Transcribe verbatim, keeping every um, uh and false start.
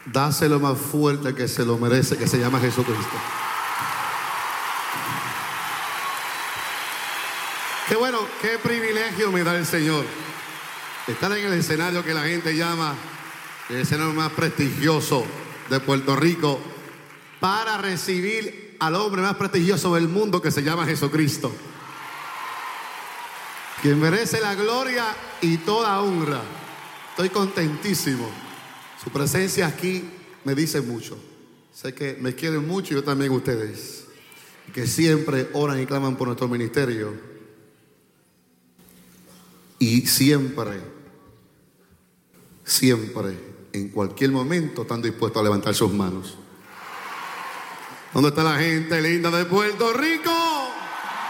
Dáselo más fuerte que se lo merece, que se llama Jesucristo. Qué bueno, qué privilegio me da el Señor estar en el escenario que la gente llama el escenario más prestigioso de Puerto Rico para recibir al hombre más prestigioso del mundo, que se llama Jesucristo, quien merece la gloria y toda honra. Estoy contentísimo. Su presencia aquí me dice mucho. Sé que me quieren mucho y yo también ustedes, que siempre oran y claman por nuestro ministerio. Y siempre, siempre, en cualquier momento están dispuestos a levantar sus manos. ¿Dónde está la gente linda de Puerto Rico?